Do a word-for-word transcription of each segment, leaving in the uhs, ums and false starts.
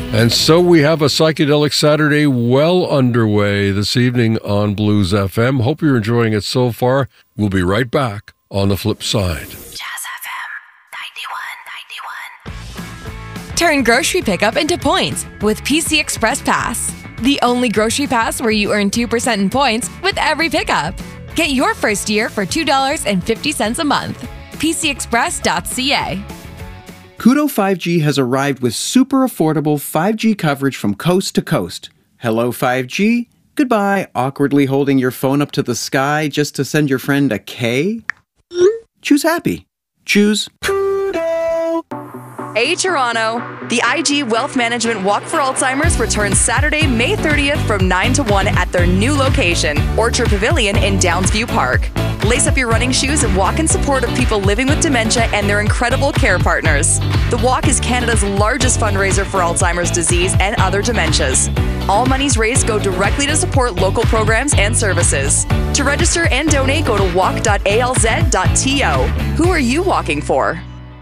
And so we have a Psychedelic Saturday well underway this evening on Blues F M. Hope you're enjoying it so far. We'll be right back on the flip side. Jazz F M ninety-one point one. Turn grocery pickup into points with P C Express Pass. The only grocery pass where you earn two percent in points with every pickup. Get your first year for two dollars and fifty cents a month. P C express dot c a. Koodo five G has arrived with super affordable five G coverage from coast to coast. Hello five G, goodbye awkwardly holding your phone up to the sky just to send your friend a K. Choose happy. Choose Koodo. Hey Toronto! The I G Wealth Management Walk for Alzheimer's returns Saturday, May thirtieth from nine to one at their new location, Orchard Pavilion in Downsview Park. Lace up your running shoes and walk in support of people living with dementia and their incredible care partners. The walk is Canada's largest fundraiser for Alzheimer's disease and other dementias. All monies raised go directly to support local programs and services. To register and donate, go to walk dot a l z dot t o. Who are you walking for?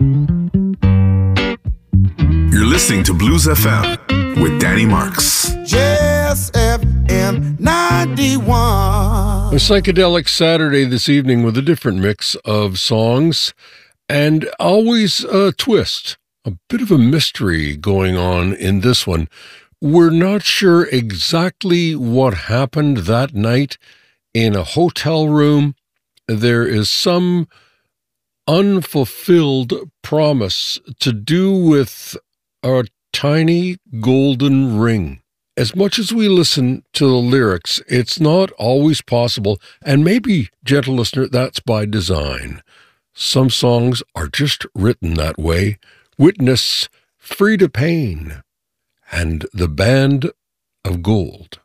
You're listening to Blues F M with Danny Marks. Jazz F M ninety-one. A Psychedelic Saturday this evening with a different mix of songs and always a twist, a bit of a mystery going on in this one. We're not sure exactly what happened that night in a hotel room. There is some unfulfilled promise to do with a tiny golden ring. As much as we listen to the lyrics, it's not always possible, and maybe, gentle listener, that's by design. Some songs are just written that way. Witness Frida Payne and the Band of Gold.